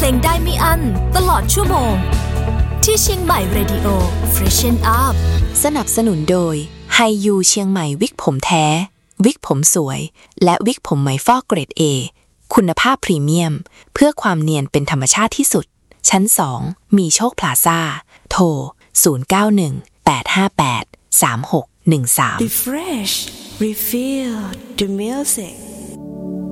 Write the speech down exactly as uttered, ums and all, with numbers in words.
ลงได้ไม่อั้นตลอดชั่วโมงที่เชียงใหม่ Radio Freshen Up สนับสนุนโดยไฮยูเชียงใหม่วิกผมแท้วิกผมสวยและวิกผมไหมฟอกเกรด A คุณภาพพรีเมียมเพื่อความเนียนเป็นธรรมชาติที่สุดชั้นสองมีโชคพลาซ่าโทรศูนย์ เก้า หนึ่ง แปด ห้า แปด สาม หก หนึ่ง สาม Refresh Refill the music